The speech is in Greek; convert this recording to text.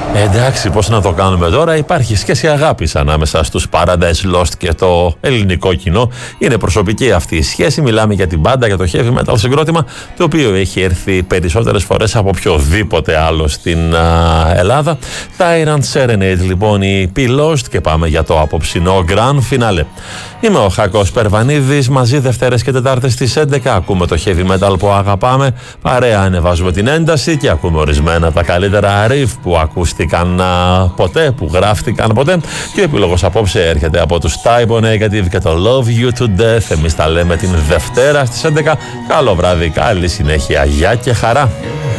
Εντάξει, πώς να το κάνουμε τώρα? Υπάρχει σχέση αγάπης ανάμεσα στους Paradise Lost και το ελληνικό κοινό. Είναι προσωπική αυτή η σχέση. Μιλάμε για την μπάντα, για το heavy metal συγκρότημα, το οποίο έχει έρθει περισσότερες φορές από οποιοδήποτε άλλο στην Ελλάδα. Tyrant Serenade, λοιπόν, η P-Lost, και πάμε για το απόψινό Grand Finale. Είμαι ο Χάκος Περβανίδης, μαζί Δευτέρες και Τετάρτες στις 11. Ακούμε το heavy metal που αγαπάμε. Παρέα ανεβάζουμε την ένταση και ακούμε ορισμένα από τα καλύτερα riff που ακούστηκαν ποτέ, που γράφτηκαν ποτέ. Και ο επίλογος απόψε έρχεται από τους Type O Negative και το Love You to Death. Εμείς τα λέμε την Δευτέρα στις 11. Καλό βράδυ, καλή συνέχεια, γεια και χαρά.